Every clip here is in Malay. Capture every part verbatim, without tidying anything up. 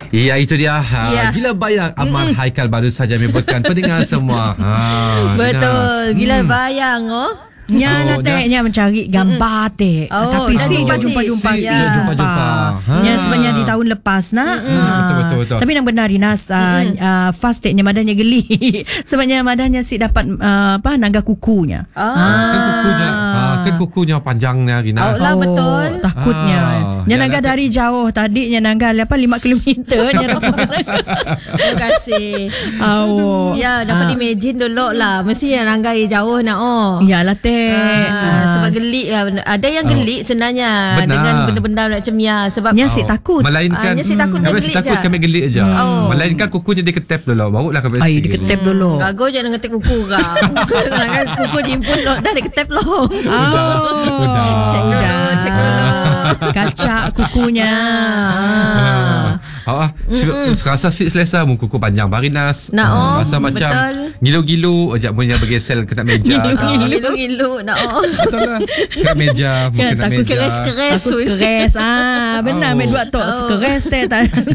Ya, itu dia. Ha, ya. Gila bayang Amar mm-mm. Haikal baru saja menyebutkan pendengar semua. Ha, betul. Dinas. Gila hmm. bayang oh. Nya nak tek nya mencari gambar tek. Oh, tapi si jumpa jumpa-jumpa si. si Ya. jumpa-jumpa. Nya sebabnya di tahun lepas nak. Ha, betul betul betul. Tapi yang benar Rinas uh, uh, fast teknya madanya geli. Sebabnya madanya si dapat uh, apa naga kukunya. Ah. Ah, kan kukunya. Ah, kan kukunya panjangnya Rinas. Oh, lah betul. Takutnya. Ah, nya ya, naga lah, dari jauh tadi nya naga apa lima kilometer nya dapat. Terima kasih. Oh. Ya, dapat imagine dulu lah. Mesti yang langgai jauh nak oh. Yalah teh. Ah, sebab gelik lah. Ada yang gelik sebenarnya. Benar. Dengan benda-benda macam ya. Sebab Nya si takut. Melainkan Ah, nya si takut kami dia si gelik takut je. kami gelik je. Oh. Melainkan kukunya dia ketep dulu. Barulah kami Ai bersih. diketep dulu. Gago je dengan kuku kah. Kan kuku diimpun lo dah diketep lo. Oh. Udah. Cek dulu, Udah. cek dulu. Kacak kukunya. Ah. Ah, serasa si selesa mun kuku panjang Barinas. Nak, oh, Rasa macam betul. gilu-gilu ajak punya bergesel kena meja. Gilu-gilu nak oh. Betul lah. Kena meja, mungkin Kan, kena takut meja. keres-keres. Aku sekeres. Ah, benar Oh. me dua tok sekeres teh.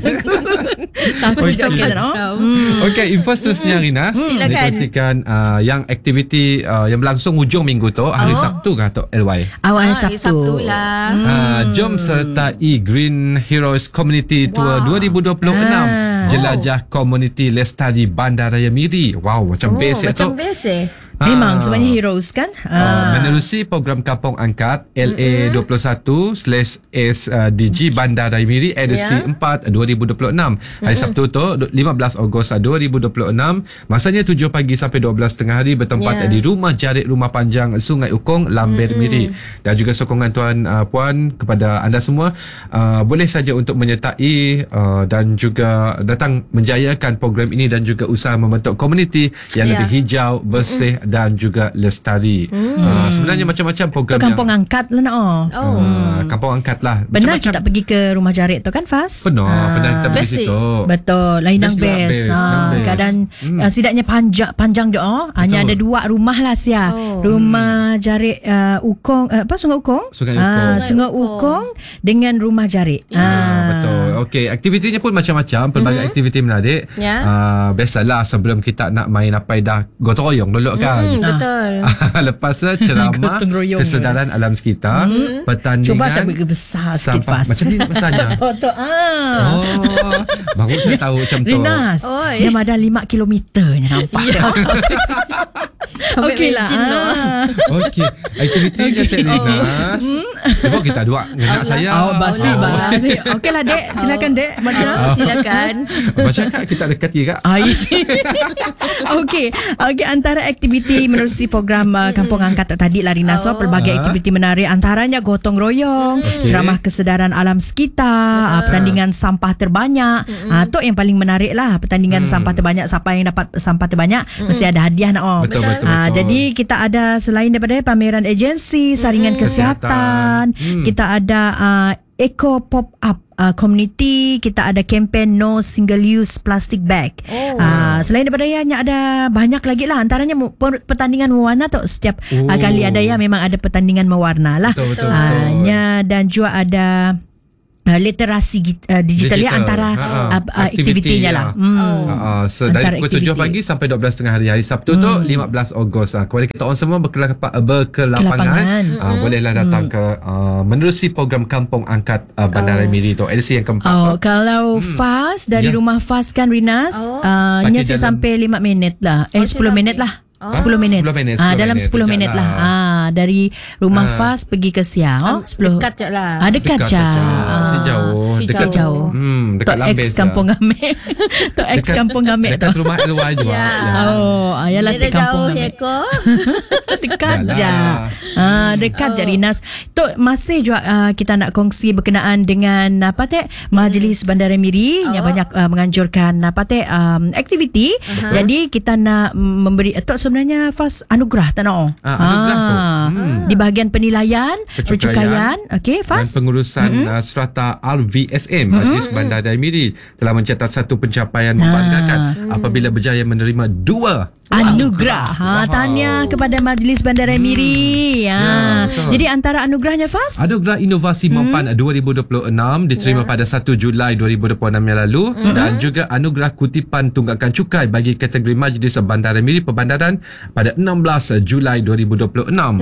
Takut Okey. juga kita no. Okey, info seterusnya Rinas. Silakan. Dikongsikan uh, yang aktiviti uh, yang berlangsung hujung minggu tu hari Oh. Sabtu kah atau L Y? Awal Ah, Sabtu. Sabtu lah. Uh, jom sertai Green Heroes Community Tour Wow. dua ribu dua puluh enam. Ah. Jelajah komuniti Lestari Bandaraya Miri. Wow, macam Oh, best ya macam tu. best eh. Memang Ah. sebabnya heroes kan. Uh, menerusi program Kampung Angkat L A dua puluh satu slash S D G Bandaraya Miri edisi Ya. empat dua ribu dua puluh enam. Hari Sabtu tu lima belas Ogos dua ribu dua puluh enam. Masanya tujuh pagi sampai dua belas tengah hari bertempat Ya. di Rumah Jarit Rumah Panjang Sungai Ukong Lamber Miri. Dan juga sokongan tuan uh, puan kepada anda semua uh, boleh saja untuk menyertai uh, dan juga datang menjayakan program ini dan juga usaha membentuk komuniti yang Ya. lebih hijau, bersih dan juga lestari. Hmm. Uh, sebenarnya macam-macam program Tu kampung yang angkat lah nak. Oh. Oh. uh, kampung angkat lah. Benar Macam-macam. kita pergi ke rumah Jarit tu kan Fas? Pernah, Ah. pernah kita pergi Best sih. situ. Betul, lain Best yang juga, best. best, Ha, yang best. keadaan Hmm. uh, setidaknya panjang panjang je oh. Hanya ada dua rumah lah sia. Oh. Rumah Jarit uh, Ukong uh, apa Sungai Ukong? Sungai Ah, Ukong. Sungai Ukong dengan rumah Jarit. Ah, betul. Okey, aktivitinya pun macam-macam, pelbagai mm-hmm. aktiviti menarik. Ya. Ah, biasalah sebelum kita nak main apa dah gotong royong dulu kan. Hmm, betul. Lepas tu ceramah Gotong royong kesedaran alam sekitar, Hmm. pertandingan. Cuba tak bagi besar sikit sampah. Fas. Macam ni besarnya. Betul. Ah. Oh, baru saya tahu macam tu. Rinas, Oi. dia ada lima kilometernya nampak. Ya. Okey lah. Ah. Okey, aktiviti kata Rinas. Oh, kita dua dengan anak saya. Oh, basi, Oh. basi. Okeylah, Dek. Silakan, Dek. Baca. Oh, silakan. Macam kat kita dekati kak. Ai. Okey, okey antara aktiviti menerusi program uh, Kampung Angkat tadi lah Rina. So, Oh. pelbagai Ah. aktiviti menarik antaranya gotong royong, Okey. ceramah kesedaran alam sekitar, uh, pertandingan sampah terbanyak. Ah, tu yang paling menarik lah, pertandingan Hmm. sampah terbanyak. Siapa yang dapat sampah terbanyak mesti ada hadiah nak. Oh. Betul, betul, Ah, betul. jadi kita ada selain daripada pameran agensi, saringan kesihatan, Kesihatan. Hmm. kita ada uh, Eco Pop-Up uh, Community, kita ada kempen No Single Use Plastic Bag. Oh. Uh, selain daripada ianya ada banyak lagi lah, antaranya mu- per- pertandingan mewarna tu setiap Oh. uh, kali ada ya memang ada pertandingan mewarna lah. Betul, betul, Ah, betul. nya, dan juga ada uh, literasi git- uh, digital, ya Digital. antara Ha, ha. uh, uh, aktivitinya Aktiviti, lah. ya. Hmm. Oh. Uh, so Antara dari pukul tujuh aktiviti. pagi sampai dua belas tengah hari hari Sabtu tu lima belas Ogos. Uh, kepada kita orang semua berkelapa, berkelapangan Kelapangan. uh, bolehlah datang ke uh, menerusi program Kampung Angkat uh, Bandaraya Miri tu edisi yang keempat. Oh, tu. kalau Fas dari Ya. rumah Fas kan Rinas, Oh. uh, nya Pakai si dalam- sampai lima minit lah. Eh Oh, si sepuluh sampai. minit lah. Oh. sepuluh minit. sepuluh minit, Ah, sepuluh dalam minit, sepuluh sekejap minit lah. lah. Ah, dari rumah Ah. Fas pergi ke Siau. Oh, sepuluh. Dekat je lah. Ah, dekat, Dekat je. saja. Ah. Si jauh. Si Dekat jauh. Hmm, dekat Tok X Lambes. Kampung Gamek. Tok X Kampung Gamek tu. Dekat rumah L Y juga. Ya. Oh, ayalah Dia di dah Kampung jauh ya Gamek. ko. Dekat Yalah. je. Ah, dekat je Rinas. Tu masih juga uh, kita nak kongsi berkenaan dengan apa teh Majlis Bandaraya Miri yang Oh. banyak uh, menganjurkan apa teh um, aktiviti. Jadi kita nak memberi tu sebenarnya Fas anugerah tak nak. Ah, anugerah tu. Hmm. Di bahagian penilaian, percukaian, Percukaian. okey Dan Fas. pengurusan mm-hmm. uh, strata R V S M Majlis Bandaraya Miri telah mencatat satu pencapaian membanggakan apabila berjaya menerima dua Anugerah. Ha, Wow. tahniah kepada Majlis Bandaraya Miri. Ha. Ya, betul. Jadi antara anugerahnya Fas? Anugerah Inovasi Mampan dua ribu dua puluh enam diterima Ya. pada satu Julai dua ribu dua puluh enam yang lalu dan juga anugerah kutipan tunggakan cukai bagi kategori Majlis Bandaraya Miri Perbandaran pada enam belas Julai dua ribu dua puluh enam.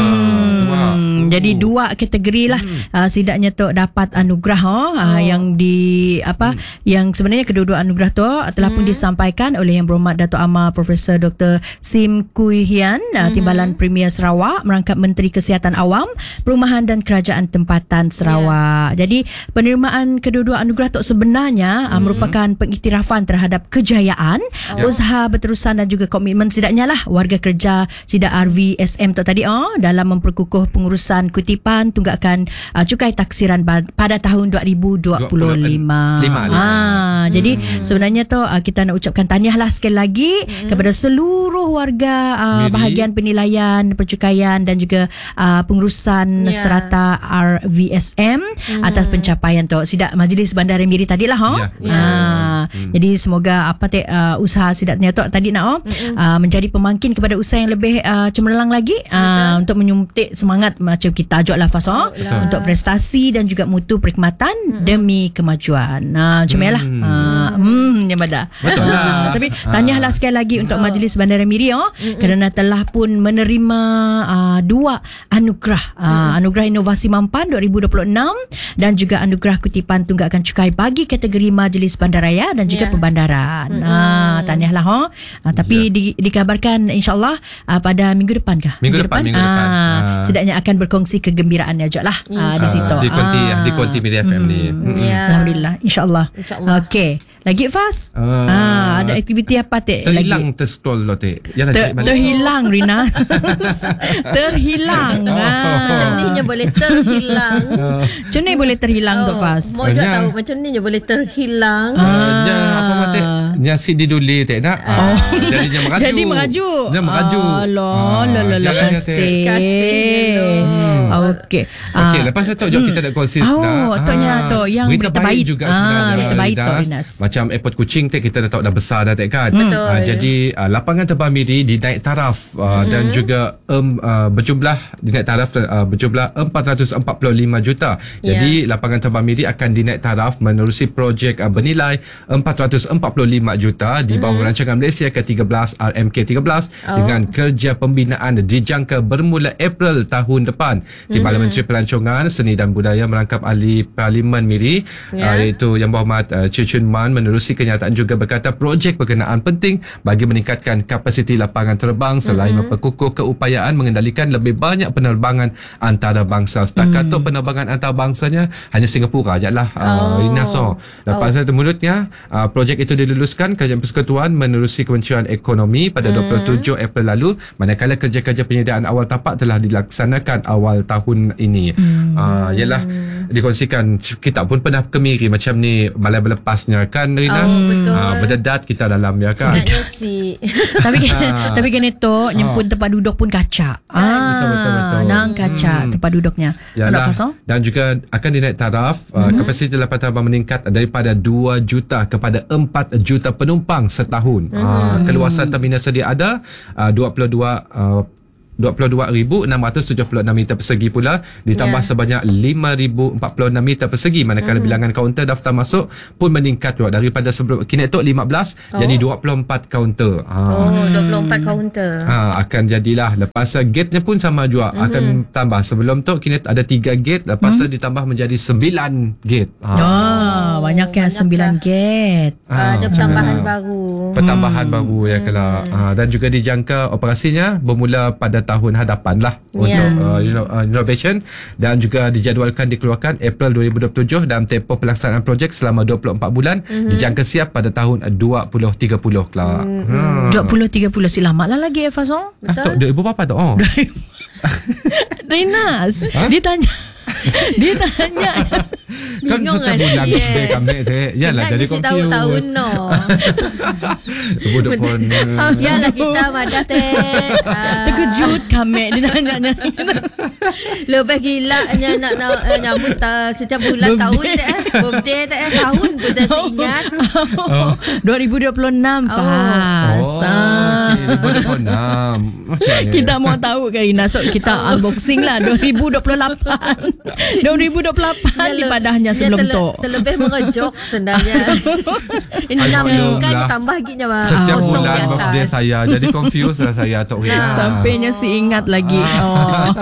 Ah, wah. Hmm, jadi dua kategori lah hmm. uh, setidaknya tu dapat anugerah oh, uh, yang di apa hmm. yang sebenarnya kedua-dua anugerah tu telah hmm. pun disampaikan oleh Yang Berhormat Datuk Amar Profesor Doktor Sim Kui Hian, uh, Timbalan Premier Sarawak merangkap Menteri Kesihatan Awam, Perumahan dan Kerajaan Tempatan Sarawak. Yeah. Jadi penerimaan kedua-dua anugerah tu sebenarnya hmm. uh, merupakan pengiktirafan terhadap kejayaan, oh. usaha berterusan dan juga komitmen setidaknya lah warga kerja Sida R V S M tu tadi oh dalam memperkukuh pengurusan kutipan tunggakan uh, cukai taksiran pada tahun dua ribu dua puluh lima. lima, lima. Ha, Hmm. jadi sebenarnya tu uh, kita nak ucapkan tahniahlah sekali lagi hmm. kepada seluruh warga uh, bahagian penilaian percukaian dan juga uh, pengurusan Ya. serata R V S M hmm. atas pencapaian tu Sidak Majlis Bandaraya Miri tadilah ha. Ya, Ha. Hmm. Jadi semoga apa te uh, usaha Sidaknya tu tadi nak oh hmm. uh, menjadi pemangkin kepada usaha yang lebih uh, cemerlang lagi uh, untuk menyuntik semangat macam kita ajak lafaz oh untuk prestasi dan juga mutu perkhidmatan hmm. demi kemajuan. Nah, macam lah. Hmm. Ah, hmm, yang pada. Betul lah. Ah, tapi tahniahlah sekali lagi untuk Oh. Majlis Bandaraya Miri oh kerana telah pun menerima uh, dua anugerah. Uh, anugerah Inovasi Mampan dua ribu dua puluh enam dan juga anugerah Kutipan Tunggakan Cukai bagi kategori Majlis Bandaraya dan juga Ya. Perbandaran. Ah, tahniahlah oh. Ah, tapi Ya. di, dikabarkan insya-Allah uh, pada minggu depan kah? Minggu depan, minggu depan. Ah, Ah. setidaknya akan berkongsi kegembiraannya je lah ah, di situ. Di konti Ah. di konti Miri F M ni. Mm-mm. Ya. Alhamdulillah, insya-Allah. InsyaAllah. Okey. Lagi Fas? Ah. Ah, ada aktiviti apa Tek? Terhilang Lagi? terscroll lo Tek. Yalah, Ter, cari balik. terhilang Rina. Terhilang. Macam Ah. ni je boleh terhilang. Macam ni boleh terhilang tu Fas? Mau juga Banyak. tahu macam ni je boleh terhilang. Ah, nya apa mah Tek? Nya si diduli Tek nak. Ah, jadinya meraju. Jadi meraju. Nya meraju. Alah, la la la jangan, ya, Tek. kasih. Kasih dulu. Okey. Okey, Ah. lepas tu jom kita nak kongsi Oh, sebenarnya. toknya tu, yang berita baik. juga Ah, sebenarnya. berita baik tu, Rinas. Rinas. Macam airport Kuching Tek, kita dah tahu dah besar dah Tek kan. Betul. Ah, jadi ah, lapangan terbang Miri dinaik taraf ah, dan juga um, ah, berjumlah dinaik taraf ah, berjumlah empat ratus empat puluh lima juta. Jadi lapangan terbang Miri akan dinaik taraf menerusi projek ah, bernilai empat ratus empat puluh lima juta di bawah rancangan Malaysia ke tiga belas R M K tiga belas Oh. dengan kerja pembinaan dijangka bermula April tahun depan. Timbalan Menteri Pelancongan Seni dan Budaya merangkap ahli Parlimen Miri Ya. uh, iaitu Yang Berhormat uh, Chee Chun Man menerusi kenyataan juga berkata projek berkenaan penting bagi meningkatkan kapasiti lapangan terbang selain mm-hmm. memperkukuh keupayaan mengendalikan lebih banyak penerbangan antarabangsa. Setakat mm. tu penerbangan antarbangsanya hanya Singapura je lah. Uh, Oh. Inaso. Lepas oh. itu menurutnya uh, projek itu diluluskan Kerajaan Persekutuan menerusi Kementerian Ekonomi pada mm. dua puluh tujuh April lalu, manakala kerja-kerja penyediaan awal tapak telah dilaksanakan awal tahun ini. Mm. Uh, ialah dikongsikan kita pun pernah ke Miri macam ni malam berlepasnya kan Rinas. Oh, betul. Uh, berdedat kita dalam ya kan. Naknya si tapi Ah. tapi kan itu nyemput tempat duduk pun kacak. Ah, Betul, betul, betul. Nang kacak Hmm. tempat duduknya. Yalah. Nak Fas, oh? Dan juga akan dinaik taraf uh, mm-hmm. kapasiti lapangan terbang meningkat daripada dua juta kepada empat juta penumpang setahun. Mm-hmm. Uh, keluasan terminal sedia ada uh, dua puluh dua uh, dua puluh dua ribu enam ratus tujuh puluh enam meter persegi pula ditambah Ya. sebanyak lima ribu empat puluh enam meter persegi, manakala mm. bilangan kaunter daftar masuk pun meningkat juga daripada sebelum kini tu lima belas Oh. jadi dua puluh empat kaunter. Ha. Oh, dua puluh empat kaunter. Ha, akan jadilah lepas uh, gate-nya pun sama juga mm-hmm. akan tambah. Sebelum tu kini ada tiga gate, lepas mm-hmm. ditambah menjadi sembilan gate. Ha. Ah, banyak yang banyak sembilan dah. gate. Ah, Ada macam tambahan mana? baru. Pertambahan hmm. baru ya kelak. Ha, dan juga dijangka operasinya bermula pada tahun hadapan lah Ya. untuk uh, you know, uh, innovation, dan juga dijadualkan dikeluarkan April dua ribu dua puluh tujuh dalam tempoh pelaksanaan projek selama dua puluh empat bulan. Mm-hmm. Dijangka siap pada tahun dua ribu tiga puluh kelak. Hmm. dua puluh tiga puluh si lama lah lagi ya Fas, oh? Ah, tu, dua ribu berapa tu? Oh. Rinas, Ha? dia tanya dia tanya Kan Bingung setiap kan? bulan Yeah. birthday kami tu. Yalah, Nak jadi je si tahu confused. tahun no. Budak pun uh, Yalah kita madah teh. Ah, terkejut kami dia tanya. Lebih gila nya nak nak eh, nyambut ta, setiap bulan tahun teh. Birthday teh tahun pun dah ingat. Oh. dua ribu dua puluh enam Oh. Fas. Oh, Ah. okay. dua ribu dua puluh enam. Okay. Kita mau tahu Karina. So kita unboxing lah dua ribu dua puluh lapan. dua ribu dua puluh lapan di padahnya sebelum terle- tu. Terlebih mengejok sebenarnya. Ini enam Aduh, ni bukan lah. tambah lagi je bang. Setiap Kosong bulan di atas. birthday saya. Jadi confused lah saya Tok Rina. Sampainya si ingat lagi. Oh.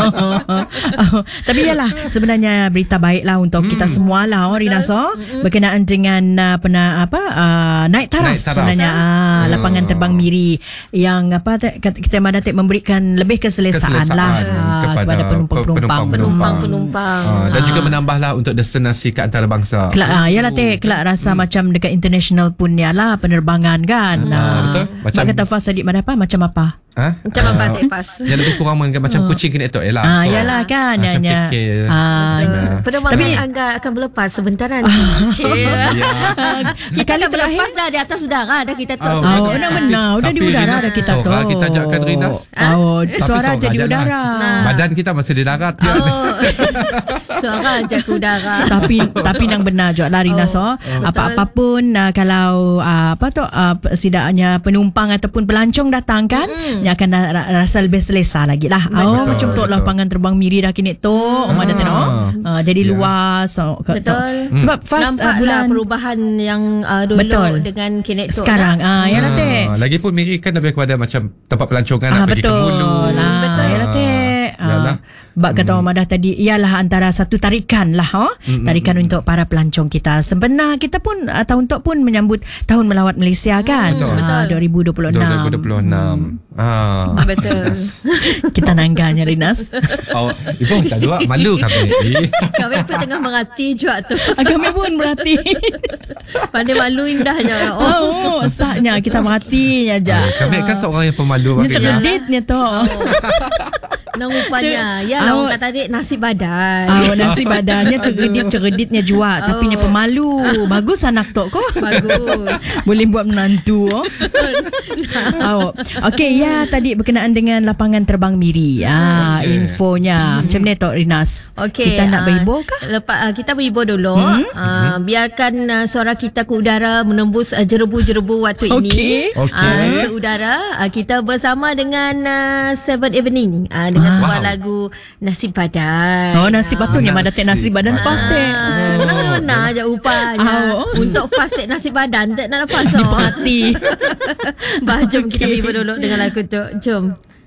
Oh. Tapi yalah, sebenarnya berita baik lah untuk Hmm. kita semua lah, oh, Rina So, berkenaan dengan uh, pena, apa uh, naik taraf, Naik taraf. sebenarnya uh, lapangan terbang Miri yang apa te- kita Madatik memberikan lebih keselesaan, Keselesaan lah uh, kepada kepada penumpang-penumpang. Penumpang-penumpang. Ah, dan Ah. juga menambahlah untuk destinasi ke antarabangsa. Kelak, ah, yalah Tek, kelak rasa macam dekat international pun ya lah penerbangan kan. Ah, Ah. betul. Macam Macam- kata Fas tadi mana apa macam apa? Ha? Macam apa Ah, Tek Pas? yang lebih kurang mungkin macam kucing kena tok yalah. Ah, yalah kan, Macam nyanyi. kekek. Ah, Macam- Penerbangan Tapi- agak akan berlepas sebentar nanti. Ya. Kita Kali dah terakhir- berlepas dah di atas udara dah kita tak Oh. Oh, sebenarnya. benar-benar. Udah di Tapi udara Rinas dah kita tu. Sora kita ajakkan Rinas. Oh, Tapi suara Sora jadi je lah. udara. Badan kita masih di darat. kan? Oh. Suara aja ke udara. tapi tapi nang benar juga lah Rina Oh, So. betul. Apa-apapun uh, kalau uh, apa tu uh, setidaknya penumpang ataupun pelancong datang kan, mm. yang akan ra- ra- rasa lebih selesa lagi lah. Oh, Betul, macam tu lah betul. lapangan terbang Miri dah kini tu. Mm. Omah dah tengok. Uh, jadi Ya. luas. So, ke- Betul. tu. Sebab fast uh, Nampaklah bulan perubahan yang uh, dulu Betul. dengan kini tu. sekarang. Ah, ya lah Tek. Ah, Lagipun Miri kan lebih kepada macam tempat pelancongan Ah, nak pergi ke betul. Mulu. Lah, Betul. yalah Tek. Ah, Yalah. Bak kata Omah dah tadi, ialah antara satu tarikan lah, oh? tarikan untuk para pelancong kita. Sebenar kita pun uh, tahun tu pun menyambut tahun melawat Malaysia kan. Betul. Ah, dua ribu dua puluh enam. dua ribu dua puluh enam. Ah. Betul. Kita nangganya Rinas. Oh, ibu macam dua malu kami. Kami pun tengah merhati juga tu. Kami pun berhati. Pandai malu indahnya. Oh. Oh, saknya kita berhatinya aja. Kami kan seorang yang pemalu. Ini Rina. cerditnya tu. Nang rupanya. Ya lah Awak- orang kata adik nasi badan. Oh, nasi badannya cerdit-cerditnya juga. Tapi dia pemalu. Bagus anak tu kok. Bagus. Boleh buat menantu. Oh. Oh. Okey, ya tadi berkenaan dengan lapangan terbang Miri. Ah, Okey. infonya. Macam ni Tok Rinas. Okey. Kita nak ah, berhibur kah? Lepas uh, kita berhibur dulu. Hmm? Uh, biarkan uh, suara kita ke udara menembus uh, jerebu-jerebu waktu ini. Okey. Okey. Uh, ke udara. Uh, kita bersama dengan uh, Seven Evening uh, dengan Ah. sebuah Wow. lagu Nasi Badan. Oh, nasi patutnya nasi Mada tek nasi badan badan. fast tek. Ah, oh. Mana je upanya. Oh. Untuk pas tek nasi badan tak nak lepas. Diperhati. Bah, jom kita berhibur dulu dengan lagu tu. Jom.